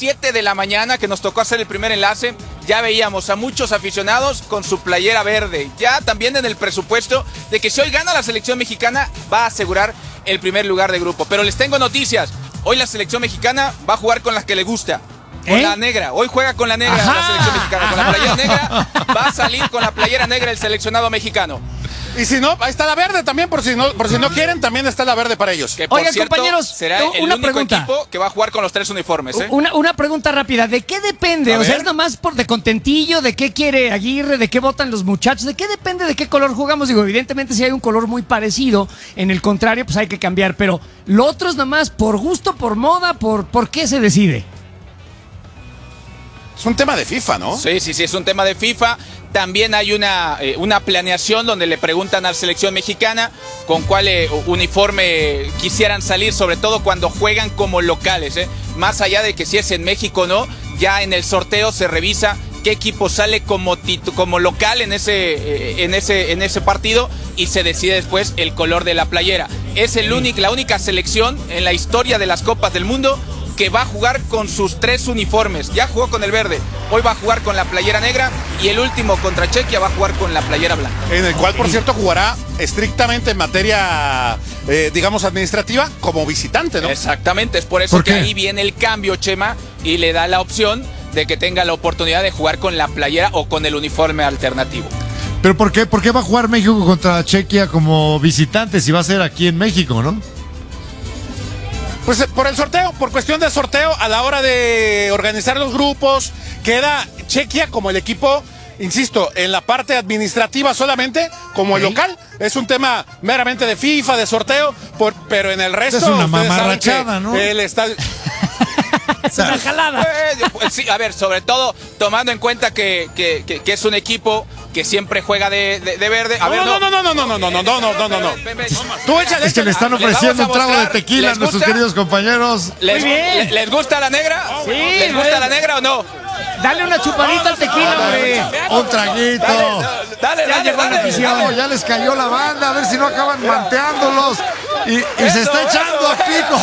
7 de la mañana que nos tocó hacer el primer enlace, ya veíamos a muchos aficionados con su playera verde. Ya también en el presupuesto de que si hoy gana la selección mexicana va a asegurar el primer lugar de grupo. Pero les tengo noticias. Hoy la selección mexicana va a jugar con las que le gusta. Con la negra. Hoy juega con la negra la selección mexicana. Con la playera negra va a salir con la playera negra el seleccionado mexicano. Y si no, ahí está la verde también, por si no quieren, también está la verde para ellos. Que por Oigan, cierto, compañeros, será el una único pregunta. equipo que va a jugar con los 3 uniformes. Una pregunta rápida, ¿de qué depende? O sea, ¿es nomás por de contentillo? ¿De qué quiere Aguirre? ¿De qué votan los muchachos? ¿De qué depende de qué color jugamos? Digo, evidentemente si hay un color muy parecido, en el contrario, pues hay que cambiar. Pero lo otro es nomás por gusto, por moda, ¿por qué se decide? Es un tema de FIFA, ¿no? Sí, es un tema de FIFA. También hay una planeación donde le preguntan a la selección mexicana con cuál uniforme quisieran salir, sobre todo cuando juegan como locales. Más allá de que si es en México o no, ya en el sorteo se revisa qué equipo sale como local en ese partido y se decide después el color de la playera. Es la única selección en la historia de las Copas del Mundo que va a jugar con sus 3 uniformes. Ya jugó con el verde, hoy va a jugar con la playera negra y el último contra Chequia va a jugar con la playera blanca. En el cual, por cierto, jugará estrictamente en materia, digamos, administrativa como visitante, ¿no? Exactamente, es por eso que ahí viene el cambio, Chema, y le da la opción de que tenga la oportunidad de jugar con la playera o con el uniforme alternativo. ¿Pero por qué va a jugar México contra Chequia como visitante si va a ser aquí en México, no? Pues por el sorteo, por cuestión de sorteo, a la hora de organizar los grupos, queda Chequia como el equipo, insisto, en la parte administrativa solamente, como el local. Es un tema meramente de FIFA, de sorteo, pero en el resto... Es una mamarrachada, ¿no? El estadio... Es una jalada. Pues sí, a ver, sobre todo tomando en cuenta que es un equipo que siempre juega de verde. A ver, no. Tú échale. Es que le están ofreciendo un trago de tequila a nuestros queridos compañeros. ¿Les gusta la negra? Sí, ¿Les gusta la negra o no? Dale una chupadita al tequila, hombre. Un traguito. Dale. Ya les cayó la banda, a ver si no acaban manteándolos. Y se está echando a pico.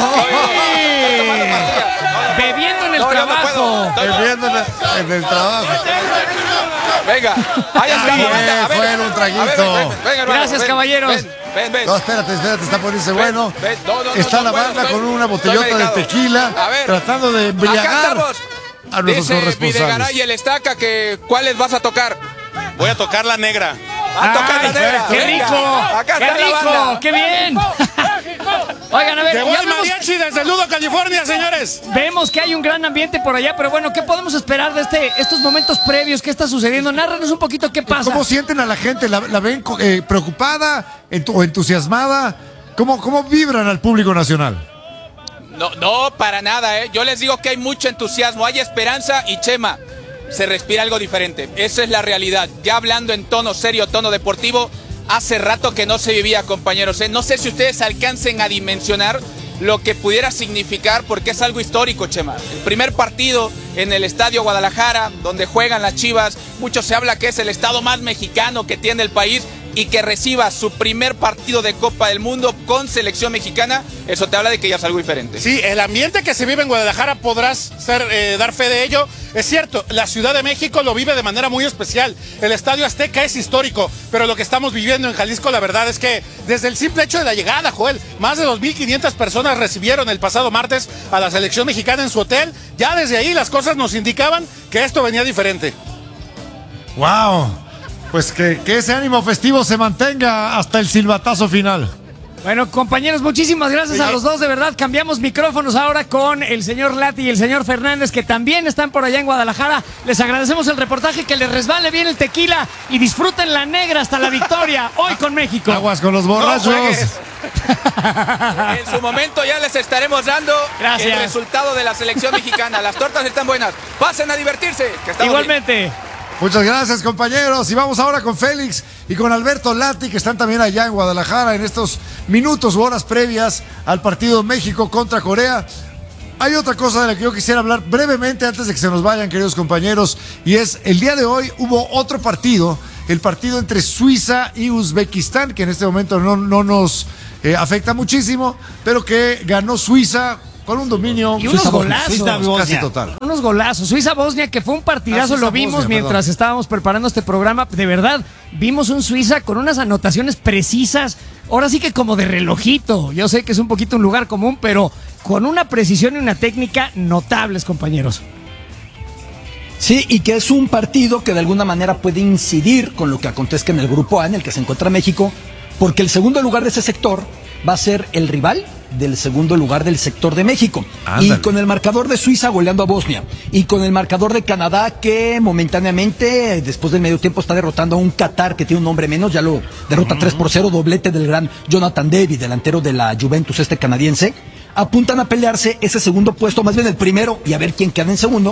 Bebiendo en el trabajo. Bebiendo en el trabajo. Venga, ahí está. Fue un traguito. Gracias, caballeros. Ven. No, espérate, está poniéndose bueno. No, Está la banda con una botellota de tequila tratando de embriagar a nuestros corresponsales. Videgaray y el Estaca, ¿cuáles vas a tocar? Voy a tocar la negra. A tocar la negra. ¡Qué rico! Acá ¡Qué está la rico! banda. ¡Qué bien! Oigan, a ver, Llegó ya el mariachi desde Ludo, California, señores. vemos que hay un gran ambiente por allá, pero bueno, ¿qué podemos esperar de estos momentos previos? ¿Qué está sucediendo? Nárranos un poquito qué pasa. ¿Cómo sienten a la gente? ¿La ven preocupada o entusiasmada? ¿Cómo vibran al público nacional? No, para nada, Yo les digo que hay mucho entusiasmo, hay esperanza y Chema, se respira algo diferente. Esa es la realidad. Ya hablando en tono serio, tono deportivo, hace rato que no se vivía, compañeros. No sé si ustedes alcancen a dimensionar lo que pudiera significar, porque es algo histórico, Chema. El primer partido en el Estadio Guadalajara, donde juegan las Chivas, mucho se habla que es el estado más mexicano que tiene el país, y que reciba su primer partido de Copa del Mundo con selección mexicana, eso te habla de que ya es algo diferente. Sí, el ambiente que se vive en Guadalajara podrás dar fe de ello. Es cierto, la Ciudad de México lo vive de manera muy especial. El Estadio Azteca es histórico, pero lo que estamos viviendo en Jalisco, la verdad es que desde el simple hecho de la llegada, Joel, más de 2.500 personas recibieron el pasado martes a la selección mexicana en su hotel. Ya desde ahí las cosas nos indicaban que esto venía diferente. ¡Wow! Pues que ese ánimo festivo se mantenga hasta el silbatazo final. Bueno, compañeros, muchísimas gracias a los dos, de verdad. Cambiamos micrófonos ahora con el señor Lati y el señor Fernández, que también están por allá en Guadalajara. Les agradecemos el reportaje, que les resbale bien el tequila y disfruten la negra hasta la victoria hoy con México. Aguas con los borrachos. En su momento ya les estaremos dando el resultado de la selección mexicana. Las tortas están buenas. Pasen a divertirse. Que igualmente. Bien. Muchas gracias, compañeros. Y vamos ahora con Félix y con Alberto Lati, que están también allá en Guadalajara en estos minutos u horas previas al partido México contra Corea. Hay otra cosa de la que yo quisiera hablar brevemente antes de que se nos vayan, queridos compañeros, y es el día de hoy hubo otro partido, el partido entre Suiza y Uzbekistán, que en este momento no nos afecta muchísimo, pero que ganó Suiza con un dominio Y unos golazos. casi total. Unos golazos. Suiza-Bosnia, que fue un partidazo, lo vimos mientras estábamos preparando este programa. De verdad, vimos un Suiza con unas anotaciones precisas. Ahora sí que como de relojito. Yo sé que es un poquito un lugar común, pero con una precisión y una técnica notables, compañeros. Sí, y que es un partido que de alguna manera puede incidir con lo que acontezca en el grupo A, en el que se encuentra México, porque el segundo lugar de ese sector va a ser el rival del segundo lugar del sector de México. Ándale. Y con el marcador de Suiza goleando a Bosnia, y con el marcador de Canadá que momentáneamente, después del medio tiempo, está derrotando a un Qatar que tiene un nombre menos, ya lo derrota 3-0, doblete del gran Jonathan David, delantero de la Juventus canadiense, apuntan a pelearse ese segundo puesto, más bien el primero, y a ver quién queda en segundo,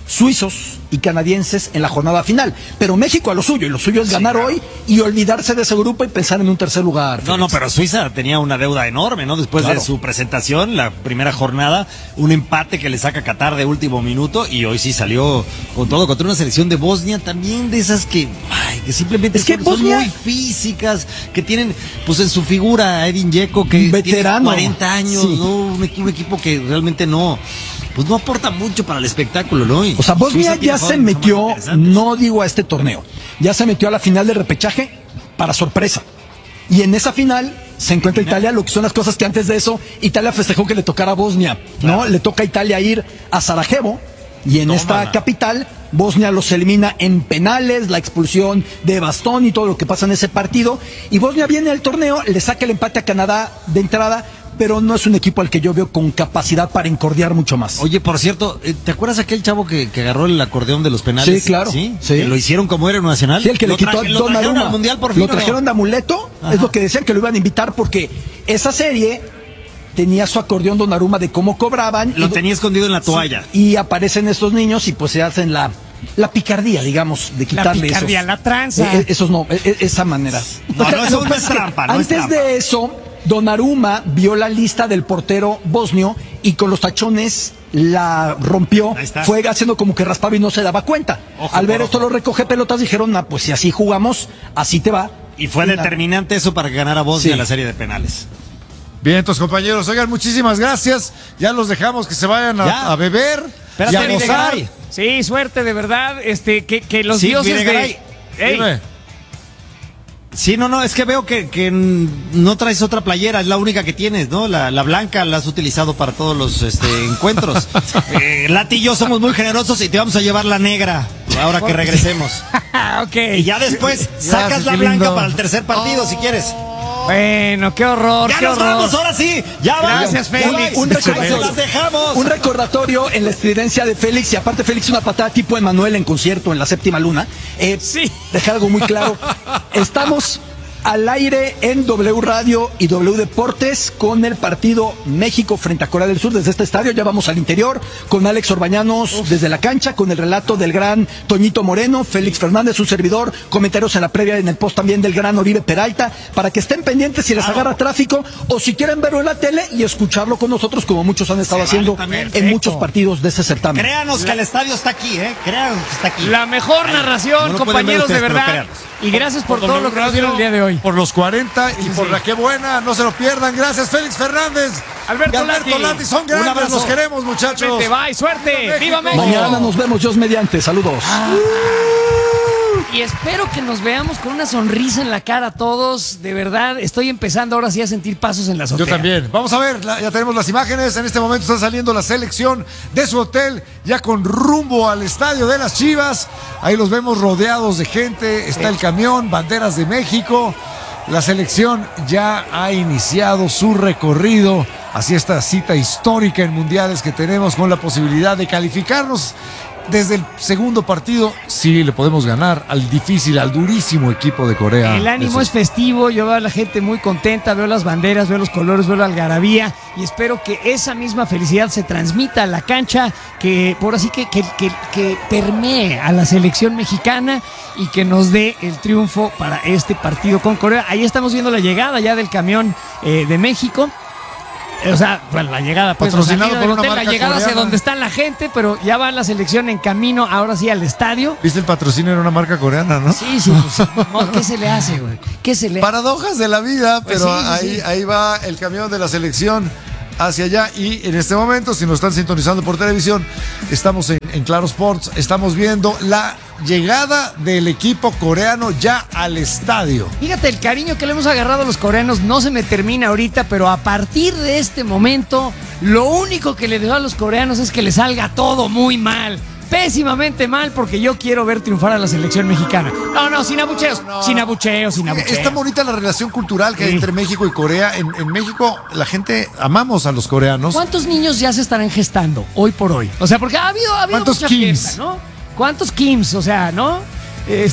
suizos y canadienses en la jornada final. Pero México a lo suyo, y lo suyo es ganar hoy y olvidarse de ese grupo y pensar en un tercer lugar. No, pero Suiza tenía una deuda enorme, ¿no? Después de su presentación, la primera jornada, un empate que le saca Qatar de último minuto, y hoy sí salió con todo contra una selección de Bosnia también de esas que simplemente son Bosnia, muy físicas, que tienen pues en su figura a Edin Dzeko, que veterano, tiene 40 años, sí. ¿no? Un equipo que realmente no aporta mucho para el espectáculo, ¿no? O sea, Bosnia ya se metió, no digo a este torneo, ya se metió a la final del repechaje para sorpresa. Y en esa final se encuentra Italia, lo que son las cosas que antes de eso Italia festejó que le tocara a Bosnia, ¿no? Le toca a Italia ir a Sarajevo, y en esta capital Bosnia los elimina en penales, la expulsión de Bastón y todo lo que pasa en ese partido. Y Bosnia viene al torneo, le saca el empate a Canadá de entrada, pero no es un equipo al que yo veo con capacidad para encordiar mucho más. Oye, por cierto, ¿te acuerdas aquel chavo que agarró el acordeón de los penales? Sí, claro. Sí. Que lo hicieron como héroe nacional. Sí, el que le quitó a Donnarumma al mundial por fin. Lo trajeron de amuleto. Ajá. Es lo que decían que lo iban a invitar, porque esa serie tenía su acordeón Donnarumma de cómo cobraban. Lo tenía escondido en la toalla. Sí, y aparecen estos niños y pues se hacen la picardía, digamos, de quitarle la picardía, esos. La tranza. Esos no, esa manera. No, eso no es trampa. Antes de eso, Donnarumma vio la lista del portero bosnio y con los tachones la rompió. Fue haciendo como que raspaba y no se daba cuenta. Al ver esto, lo recoge pelotas, dijeron, pues si así jugamos, así te va. Y fue determinante eso para que ganara Bosnia la serie de penales. Bien, entonces, compañeros, oigan, muchísimas gracias. Ya los dejamos que se vayan a beber y a gozar. Sí, suerte, de verdad. Que los dioses de... Dime. Sí, no, es que veo que no traes otra playera, es la única que tienes, ¿no? La blanca la has utilizado para todos los encuentros. Lati y yo somos muy generosos y te vamos a llevar la negra ahora que regresemos. Ok. Y ya después sacas la blanca para el tercer partido, si quieres. Bueno, qué horror, ¡Ya qué nos horror! vamos, ahora sí! ¡Ya vamos! Gracias, Félix. Un recordatorio en la estridencia de Félix, y aparte Félix una patada tipo Emanuel en concierto en la séptima luna. Sí. Dejar algo muy claro. Estamos al aire en W Radio y W Deportes con el partido México frente a Corea del Sur desde este estadio. Ya vamos al interior con Alex Orbañanos desde la cancha, con el relato del gran Toñito Moreno, Félix Fernández, su servidor, comentarios en la previa, en el post también del gran Oribe Peralta, para que estén pendientes si les agarra tráfico o si quieren verlo en la tele y escucharlo con nosotros, como muchos han estado haciendo en muchos partidos de ese certamen. Créanos que el estadio está aquí, créanos que está aquí. La mejor narración, compañeros, de verdad. Y gracias por todo lo que nos dieron el día de hoy. Por los 40 y por la que buena, no se lo pierdan. Gracias, Félix Fernández. Alberto Lati, son grandes, los queremos, muchachos. Bye, suerte. ¡Viva México! Mañana nos vemos, Dios mediante. Saludos. Y espero que nos veamos con una sonrisa en la cara todos. De verdad, estoy empezando ahora sí a sentir pasos en la azotea. Yo también. Vamos a ver, ya tenemos las imágenes. En este momento está saliendo la selección de su hotel, ya con rumbo al estadio de las Chivas. Ahí los vemos rodeados de gente. Está el camión, banderas de México. La selección ya ha iniciado su recorrido hacia esta cita histórica en mundiales que tenemos, con la posibilidad de calificarnos desde el segundo partido. Sí, le podemos ganar al difícil, al durísimo equipo de Corea. El ánimo es festivo, yo veo a la gente muy contenta, veo las banderas, veo los colores, veo la algarabía, y espero que esa misma felicidad se transmita a la cancha, que por así que permee a la selección mexicana y que nos dé el triunfo para este partido con Corea. Ahí estamos viendo la llegada ya del camión de México. O sea, bueno, la llegada, pues, patrocinado por una marca la llegada hacia coreana. donde está la gente, pero ya va la selección en camino, ahora sí, al estadio. ¿Viste el patrocinio de una marca coreana, no? Sí, pues, no, ¿qué se le hace, güey? ¿Qué se le hace? Paradojas de la vida, pero Pues sí. ahí va el camión de la selección hacia allá. Y en este momento, si nos están sintonizando por televisión, estamos en Claro Sports, estamos viendo la llegada del equipo coreano ya al estadio. Fíjate, el cariño que le hemos agarrado a los coreanos no se me termina ahorita, pero a partir de este momento, lo único que le deseo a los coreanos es que les salga todo muy mal. Pésimamente mal, porque yo quiero ver triunfar a la selección mexicana. No, sin abucheos, sin abucheos. Es tan bonita la relación cultural que hay entre México y Corea. En México, la gente amamos a los coreanos. ¿Cuántos niños ya se estarán gestando hoy por hoy? O sea, porque ha habido ¿cuántos mucha Kims? fiesta, ¿no? ¿Cuántos Kims? O sea, ¿no?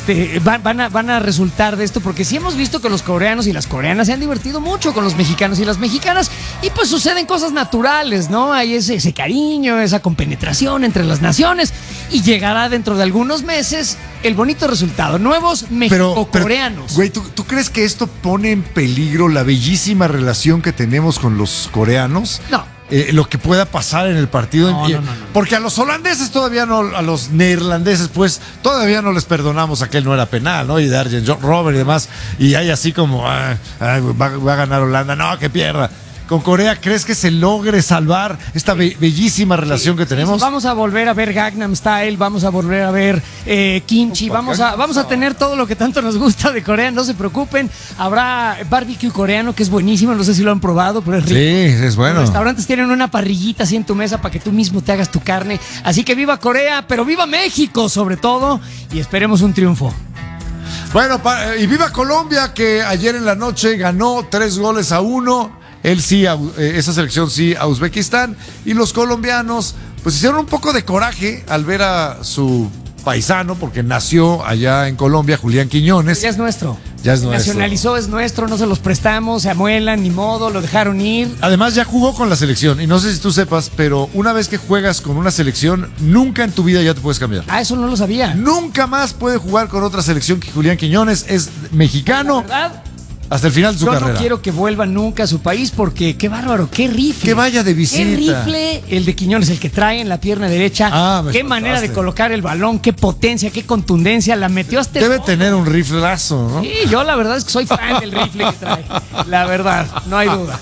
Van a resultar de esto, porque sí hemos visto que los coreanos y las coreanas se han divertido mucho con los mexicanos y las mexicanas, y pues suceden cosas naturales, ¿no? Hay ese cariño, esa compenetración entre las naciones, y llegará dentro de algunos meses el bonito resultado. Nuevos mexico-coreanos. Güey, ¿tú crees que esto pone en peligro la bellísima relación que tenemos con los coreanos? No. Lo que pueda pasar en el partido. No. Porque a los holandeses todavía no, a los neerlandeses, pues todavía no les perdonamos a que él no era penal, ¿no? Y de Arjen Robben y demás. Y hay así como, va a ganar Holanda, no, que pierda. Con Corea, ¿crees que se logre salvar esta bellísima relación que tenemos? Vamos a volver a ver Gangnam Style, vamos a volver a ver Kimchi, vamos a tener todo lo que tanto nos gusta de Corea, no se preocupen. Habrá barbecue coreano, que es buenísimo, no sé si lo han probado, pero es rico. Sí, es bueno. Los restaurantes tienen una parrillita así en tu mesa para que tú mismo te hagas tu carne. Así que viva Corea, pero viva México sobre todo, y esperemos un triunfo. Bueno, y viva Colombia, que ayer en la noche ganó 3-1. Él sí, esa selección sí, a Uzbekistán. Y los colombianos, pues hicieron un poco de coraje al ver a su paisano, porque nació allá en Colombia, Julián Quiñones. Ya es nuestro. Ya es nuestro. Nacionalizó, es nuestro, no se los prestamos, se amuelan, ni modo, lo dejaron ir. Además, ya jugó con la selección. Y no sé si tú sepas, pero una vez que juegas con una selección, nunca en tu vida ya te puedes cambiar. Ah, eso no lo sabía. Nunca más puede jugar con otra selección que Julián Quiñones. Es mexicano. ¿Verdad? Hasta el final de su carrera. Yo no quiero que vuelva nunca a su país, porque qué bárbaro, qué rifle. Que vaya de visita. Qué rifle el de Quiñones, el que trae en la pierna derecha. Qué manera de colocar el balón, qué potencia, qué contundencia. La metió hasta Debe tener un riflazo, ¿no? Sí, yo la verdad es que soy fan del rifle que trae. La verdad, no hay duda.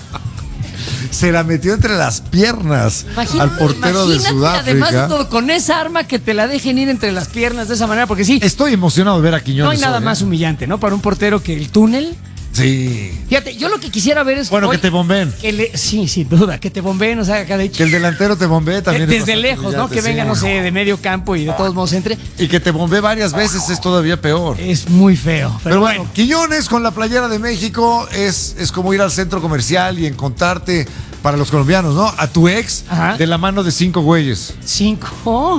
Se la metió entre las piernas al portero de Sudáfrica. Además de todo, con esa arma, que te la dejen ir entre las piernas de esa manera, porque sí. Estoy emocionado de ver a Quiñones. No hay nada más humillante, ¿no? Para un portero que el túnel. Sí. Fíjate, yo lo que quisiera ver es. Bueno, que te bombeen. Sí, sin duda, que te bombeen, o sea, acá de hecho. Que el delantero te bombee también. Desde lejos, ¿no? Que venga, no sé, de medio campo y de todos modos entre. Y que te bombee varias veces es todavía peor. Es muy feo. Pero bueno, Quiñones con la playera de México es como ir al centro comercial y encontrarte, para los colombianos, ¿no? A tu ex. Ajá. De la mano de 5 güeyes. 5.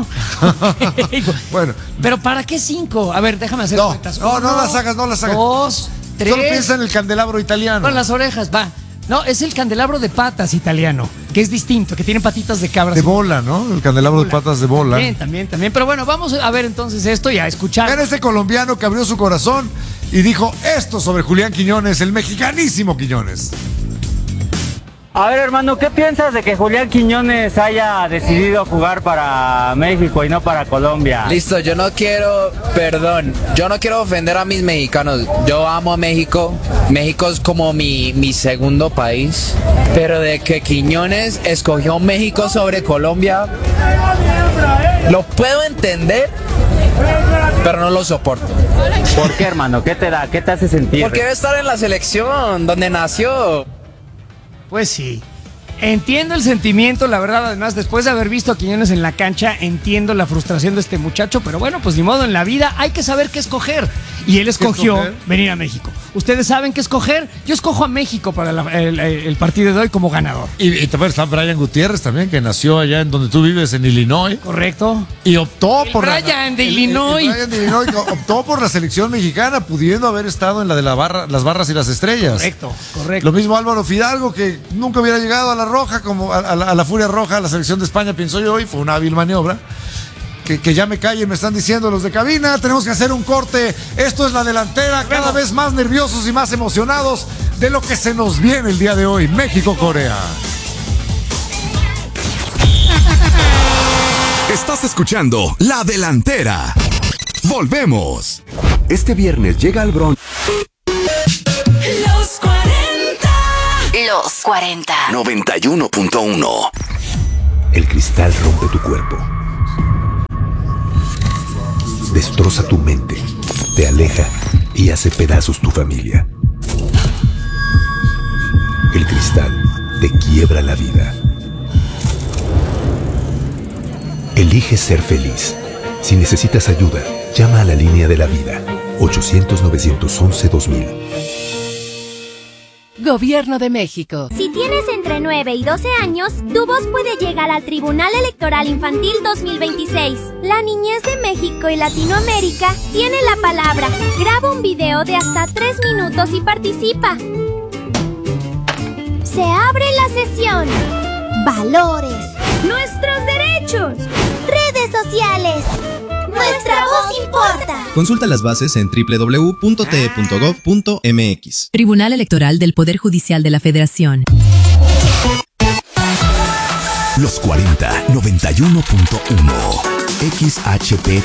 Bueno. ¿Pero para qué 5? A ver, déjame hacer cuentas. No las hagas. 2, 3. Solo piensa en el candelabro italiano. Con las orejas, va. No, es el candelabro de patas italiano, que es distinto, que tiene patitas de cabra. De bola, ¿no? El candelabro de patas de bola. También. Pero bueno, vamos a ver entonces esto y a escuchar. Era este colombiano que abrió su corazón y dijo esto sobre Julián Quiñones, el mexicanísimo Quiñones. A ver, hermano, ¿qué piensas de que Julián Quiñones haya decidido jugar para México y no para Colombia? Listo, yo no quiero ofender a mis mexicanos. Yo amo a México. México es como mi segundo país. Pero de que Quiñones escogió México sobre Colombia, lo puedo entender, pero no lo soporto. ¿Por qué, hermano? ¿Qué te da? ¿Qué te hace sentir? Porque debe estar en la selección donde nació. Pues sí, entiendo el sentimiento, la verdad. Además, después de haber visto a Quiñones en la cancha, entiendo la frustración de este muchacho, pero bueno, pues ni modo, en la vida hay que saber qué escoger. Y él escogió venir a México. ¿Ustedes saben qué escoger? Yo escojo a México para el partido de hoy como ganador. Y también está Brian Gutiérrez también, que nació allá en donde tú vives, en Illinois. Correcto. Y optó por Brian de Illinois. Brian de Illinois optó por la selección mexicana, pudiendo haber estado en la de las barras y las estrellas. Correcto. Lo mismo Álvaro Fidalgo, que nunca hubiera llegado a la roja, como a la Furia Roja, a la selección de España, pienso yo, y fue una hábil maniobra. Que ya me callen, me están diciendo los de cabina. Tenemos que hacer un corte. Esto es La Delantera, cada vez más nerviosos y más emocionados de lo que se nos viene el día de hoy. México-Corea. Estás escuchando La Delantera. Volvemos. Este viernes llega al Bronx. Los 40. Los 40. 91.1. El cristal rompe tu cuerpo. Destroza tu mente. Te aleja y hace pedazos tu familia. El cristal te quiebra la vida. Elige ser feliz. Si necesitas ayuda, llama a la línea de la vida. 800-911-2000. Gobierno de México. Si tienes entre 9 y 12 años, tu voz puede llegar al Tribunal Electoral Infantil 2026. La niñez de México y Latinoamérica tiene la palabra. Graba un video de hasta 3 minutos y participa. Se abre la sesión. Valores. Nuestros derechos. Redes sociales. Nuestra voz importa. Consulta las bases en www.te.gov.mx. Tribunal Electoral del Poder Judicial de la Federación. Los 40, 91.1. XHPTC,